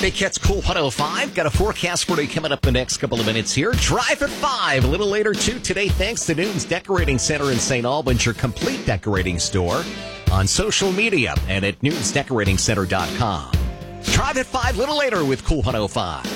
Nick Ket's Cool 105. Got a forecast for you coming up the next couple of minutes here. Drive at 5. A little later, too, today, thanks to Noon's Decorating Center in St. Albans, your complete decorating store. On social media and at newsdecoratingcenter.com. Drive at 5 a little later with Cool 105.